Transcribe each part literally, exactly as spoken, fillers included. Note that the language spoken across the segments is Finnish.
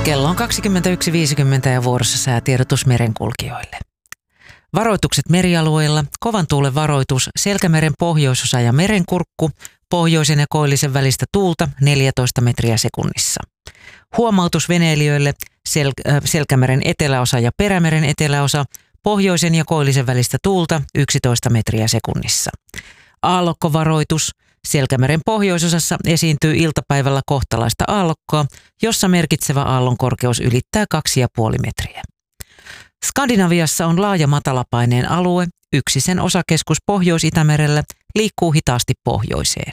Kello on kaksikymmentäyksi viisikymmentä ja vuorossa säätiedotus merenkulkijoille. Varoitukset merialueilla, kovan tuulen varoitus, Selkämeren pohjoisosa ja merenkurkku, pohjoisen ja koillisen välistä tuulta neljätoista metriä sekunnissa. Huomautus veneilijöille, Sel- äh, Selkämeren eteläosa ja Perämeren eteläosa, pohjoisen ja koillisen välistä tuulta yksitoista metriä sekunnissa. Aallokkovaroitus, Selkämeren pohjoisosassa esiintyy iltapäivällä kohtalaista aallokkoa, jossa merkitsevä aallon korkeus ylittää kaksi pilkku viisi metriä. Skandinaviassa on laaja matalapaineen alue, yksi sen osakeskus Pohjois-Itämerellä liikkuu hitaasti pohjoiseen.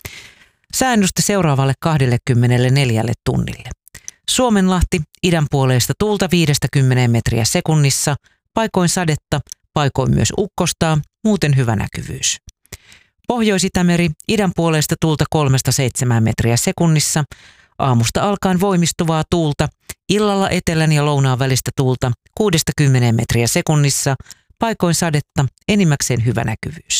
Sääennuste seuraavalle kaksikymmentäneljä tunnille. Suomenlahti, idänpuoleista tuulta viidestä kymmeneen metriä sekunnissa, paikoin sadetta, paikoin myös ukkostaa, muuten hyvä näkyvyys. Pohjois-Itämeri, idänpuoleista tuulta kolmesta seitsemään metriä sekunnissa, aamusta alkaen voimistuvaa tuulta, illalla etelän ja lounaan välistä tuulta kuudesta kymmeneen metriä sekunnissa, paikoin sadetta, enimmäkseen hyvä näkyvyys.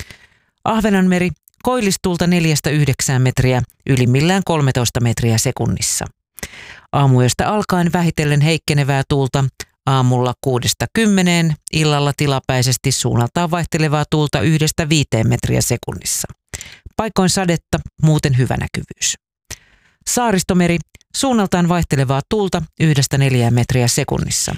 Ahvenanmeri, koillistuulta neljästä yhdeksään metriä, ylimmillään kolmetoista metriä sekunnissa. Aamuyöstä alkaen vähitellen heikkenevää tuulta, aamulla kuudesta kymmeneen, illalla tilapäisesti suunnaltaan vaihtelevaa tuulta yhdestä viiteen metriä sekunnissa. Paikoin sadetta, muuten hyvä näkyvyys. Saaristomeri, suunnaltaan vaihtelevaa tuulta yhdestä neljään metriä sekunnissa.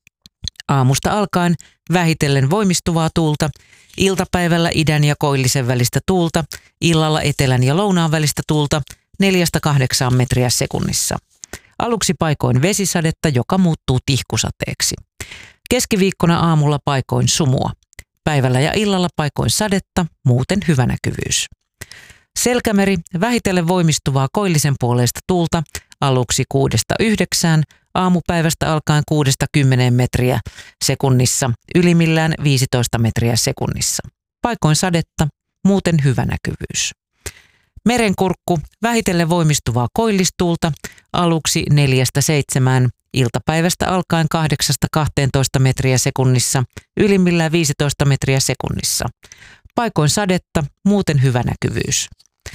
Aamusta alkaen vähitellen voimistuvaa tuulta, iltapäivällä idän ja koillisen välistä tuulta, illalla etelän ja lounaan välistä tuulta neljästä kahdeksaan metriä sekunnissa. Aluksi paikoin vesisadetta, joka muuttuu tihkusateeksi. Keskiviikkona aamulla paikoin sumua. Päivällä ja illalla paikoin sadetta, muuten hyvä näkyvyys. Selkämeri, vähitellen voimistuvaa koillisen puoleista tuulta, aluksi kuudesta yhdeksään, aamupäivästä alkaen kuudesta kymmeneen metriä sekunnissa, ylimmillään viisitoista metriä sekunnissa. Paikoin sadetta, muuten hyvä näkyvyys. Merenkurkku, vähitellen voimistuvaa koillistuulta, aluksi neljästä seitsemään, iltapäivästä alkaen kahdeksasta kahteentoista metriä sekunnissa, ylimmillään viisitoista metriä sekunnissa. Paikoin sadetta, muuten hyvä näkyvyys.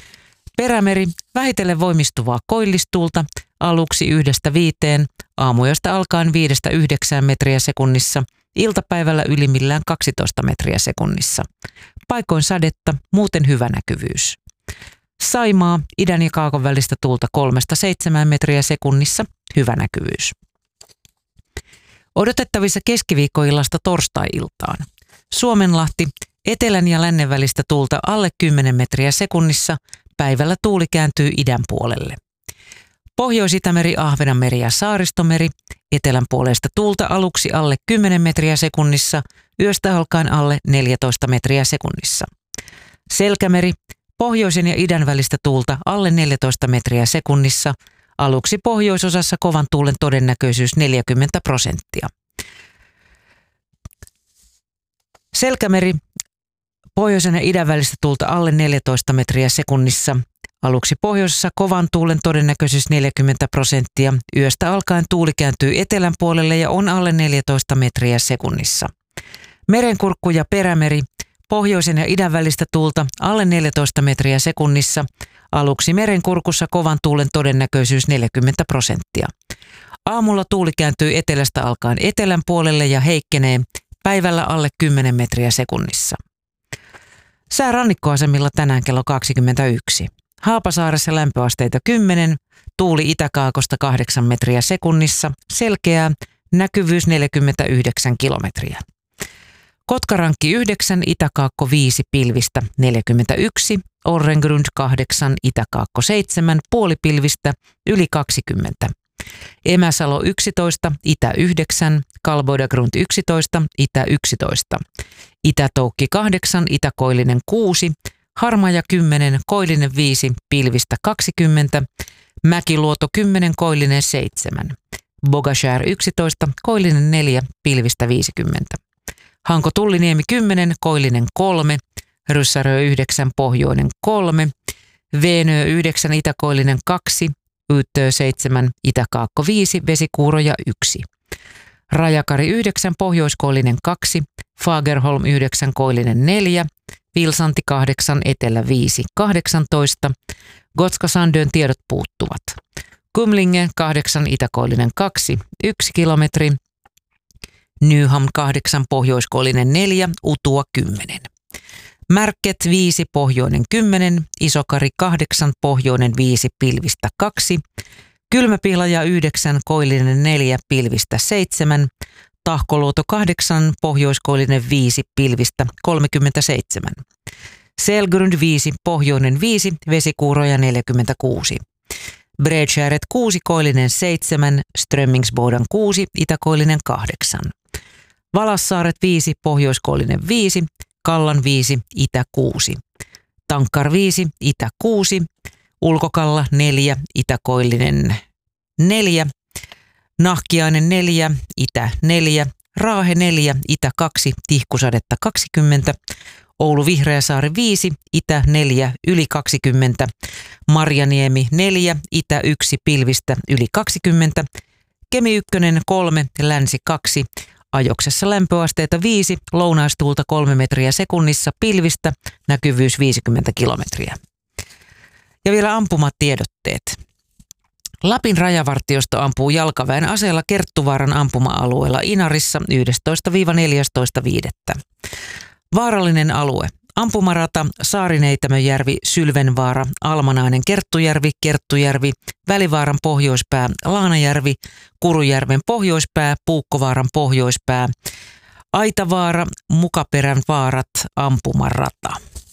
Perämeri, vähitellen voimistuvaa koillistuulta, aluksi yhdestä viiteen, aamuyöstä alkaen viidestä yhdeksään metriä sekunnissa, iltapäivällä ylimmillään kaksitoista metriä sekunnissa. Paikoin sadetta, muuten hyvä näkyvyys. Saimaa, idän ja kaakon välistä tuulta kolmesta seitsemään metriä sekunnissa, hyvä näkyvyys. Odotettavissa keskiviikkoillasta torstai-iltaan. Suomenlahti, etelän ja lännen välistä tuulta alle kymmenen metriä sekunnissa, päivällä tuuli kääntyy idän puolelle. Pohjois-Itämeri, Ahvenanmeri ja Saaristomeri, etelän puolesta tuulta aluksi alle kymmenen metriä sekunnissa, yöstä alkaen alle neljätoista metriä sekunnissa. Selkämeri, pohjoisen ja idän välistä tuulta alle neljätoista metriä sekunnissa, aluksi pohjoisosassa kovan tuulen todennäköisyys neljäkymmentä prosenttia. Selkämeri, pohjoisen ja idän välistä tuulta alle neljätoista metriä sekunnissa, aluksi pohjoisessa kovan tuulen todennäköisyys neljäkymmentä prosenttia, yöstä alkaen tuuli kääntyy etelän puolelle ja on alle neljätoista metriä sekunnissa. Merenkurkku ja Perämeri, pohjoisen ja idän välistä tuulta alle neljätoista metriä sekunnissa, aluksi merenkurkussa kovan tuulen todennäköisyys neljäkymmentä prosenttia. Aamulla tuuli kääntyy etelästä alkaen etelän puolelle ja heikkenee, päivällä alle kymmenen metriä sekunnissa. Sää rannikkoasemilla tänään kello kaksikymmentäyksi. Haapasaaressa lämpöasteita kymmenen, tuuli itäkaakosta kahdeksan metriä sekunnissa, selkeää, näkyvyys neljäkymmentäyhdeksän kilometriä. Kotkarankki yhdeksän, itäkaakko viisi, pilvistä neljäkymmentäyksi, Orrengrund kahdeksan, itäkaakko seitsemän, puolipilvistä yli kaksikymmentä. Emäsalo yksitoista, itä yhdeksän, Kalboidagrund yksitoista, itä yksitoista. Itätoukki kahdeksan, itäkoillinen kuusi, Harmaja kymmenen, koillinen viisi, pilvistä kaksikymmentä. Mäkiluoto kymmenen, koillinen seitsemän. Bogashär yksitoista, koillinen neljä, pilvistä viisikymmentä. Hanko Tulliniemi kymmenen, koillinen kolme, Ryssärö yhdeksän, pohjoinen kolme, Veenö yhdeksän, itäkoillinen kaksi, Yyttö seitsemän, itäkaakko viisi, Vesikuuroja yksi. Rajakari yhdeksän, pohjoiskoillinen kaksi, Fagerholm yhdeksän, koillinen neljä, Vilsanti kahdeksan, etelä viisi, kahdeksantoista. Gotska Sandön tiedot puuttuvat. Kumlinge kahdeksan, itäkoillinen kaksi, yksi kilometri. Nyham kahdeksan, pohjoiskoillinen neljä, Utua kymmenen. Märket viisi, pohjoinen kymmenen, Isokari kahdeksan, pohjoinen viisi, pilvistä kaksi. Kylmäpihlaja yhdeksän, koillinen neljä, pilvistä seitsemän. Tahkoluoto kahdeksan, pohjoiskoillinen viisi, pilvistä kolmekymmentäseitsemän. Selgrund viisi, pohjoinen viisi, vesikuuroja neljäkymmentäkuusi. Bredskärret kuusi, koillinen seitsemän, Strömmingsbodan kuusi, itäkoillinen kahdeksan. Valassaaret viisi, pohjoiskoillinen viisi, Kallan viisi, itä kuusi. Tankkar viisi, itä kuusi. Ulkokalla neljä, itäkoillinen neljä. Nahkiainen neljä, itä neljä. Raahe neljä, itä kaksi, Tihkusadetta kaksikymmentä. Oulu Vihreäsaari viisi, itä neljä, yli kaksikymmentä. Marjaniemi neljä, itä yksi, pilvistä yli kaksikymmentä. Kemi ykkönen kolme, länsi kaksi. Ajoksessa lämpöasteita viisi, lounaistuulta kolme metriä sekunnissa, pilvistä, näkyvyys viisikymmentä kilometriä. Ja vielä ampumatiedotteet. Lapin rajavartiosto ampuu jalkaväen aseella Kerttuvaaran ampuma-alueella Inarissa yhdestoista neljästoista viidettä. Vaarallinen alue. Ampumarata, Saarineitämöjärvi, Sylvenvaara, Almanainen, Kerttujärvi, Kerttujärvi, Välivaaran pohjoispää, Laanajärvi, Kurujärven pohjoispää, Puukkovaaran pohjoispää, Aitavaara, Mukaperän vaarat, ampumarata.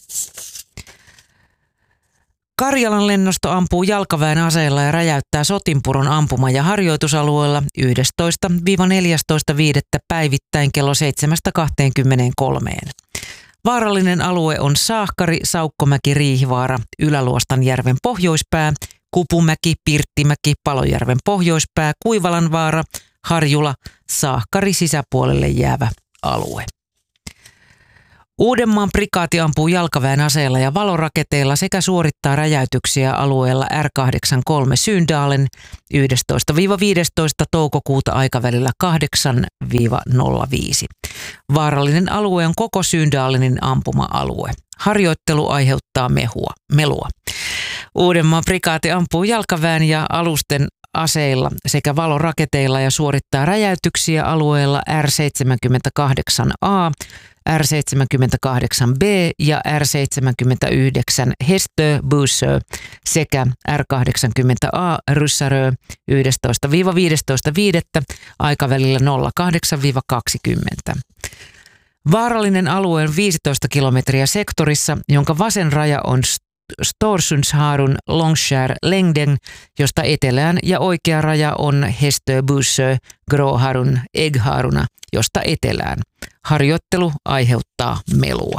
Karjalan lennosto ampuu jalkaväen aseella ja räjäyttää Sotinpuron ampuma- ja harjoitusalueella yhdestoista neljästoista viidettä päivittäin kello seitsemästä kahteenkymmeneenkolmeen. Vaarallinen alue on Saahkari, Saukkomäki, Riihivaara, Ylä-Luostanjärven pohjoispää, Kupumäki, Pirttimäki, Palojärven pohjoispää, Kuivalanvaara, Harjula, Saahkari sisäpuolelle jäävä alue. Uudenmaan prikaati ampuu jalkaväen aseella ja valoraketeilla sekä suorittaa räjäytyksiä alueella R kahdeksankymmentäkolme Syndalen yhdestoista viidestoista toukokuuta aikavälillä kahdeksan nolla viisi. Vaarallinen alue on koko Syndalenin ampuma-alue. Harjoittelu aiheuttaa mehua, melua. Uudenmaan prikaati ampuu jalkaväen ja alusten aseilla sekä valoraketeilla ja suorittaa räjäytyksiä alueella R seitsemänkymmentäkahdeksan A, R seitsemänkymmentäkahdeksan B ja R seitsemänkymmentäyhdeksän Hestö Bussö sekä R kahdeksankymmentä A Ryssärö yhdestoista viidestoista viidettä aikavälillä nolla kahdeksan kaksikymmentä. Vaarallinen alue on viisitoista kilometriä sektorissa, jonka vasen raja on Storsundsharun Longskär Längden, josta etelään, ja oikea raja on Hestö Bussö Gråharun Äggharuna, josta etelään. Harjoittelu aiheuttaa melua.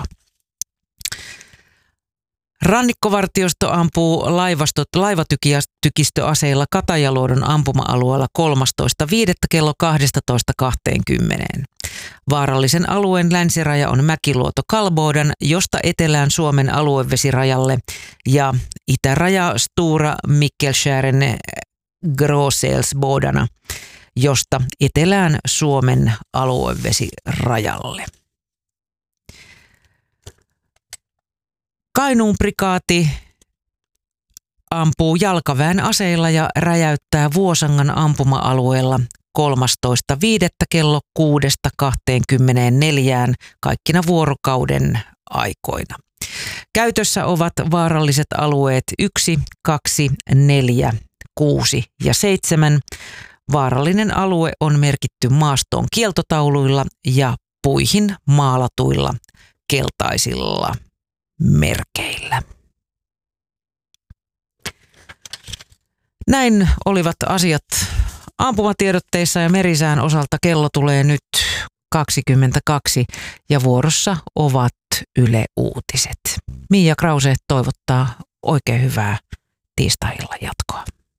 Rannikkovartiosto ampuu laivastot laivatykistöaseilla Katajaluodon ampuma-alueella kolmastoista viidettä kello kaksitoista kaksikymmentä. Vaarallisen alueen länsiraja on Mäkiluoto Kalbodan, josta etelään Suomen aluevesirajalle, ja itäraja Stura Mikkelskären Gråselsbodana, josta etelään Suomen aluevesirajalle. Kainuun prikaati ampuu jalkaväen aseilla ja räjäyttää Vuosangan ampuma-alueella kolmastoista viidettä kello kuudesta kahteenkymmeneenneljään kaikkina vuorokauden aikoina. Käytössä ovat vaaralliset alueet yksi, kaksi, neljä, kuusi ja seitsemän. Vaarallinen alue on merkitty maastoon kieltotauluilla ja puihin maalatuilla keltaisilla merkeillä. Näin olivat asiat ampumatiedotteissa ja merisään osalta. Kello tulee nyt kaksikymmentäkaksi ja vuorossa ovat Yle Uutiset. Miia Krause toivottaa oikein hyvää tiistai-illan jatkoa.